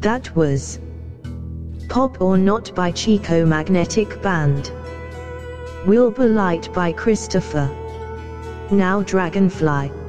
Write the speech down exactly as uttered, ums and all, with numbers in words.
That was Pop or Not by Chico Magnetic Band. Wilbur Light by Christopher. Now Dragonfly.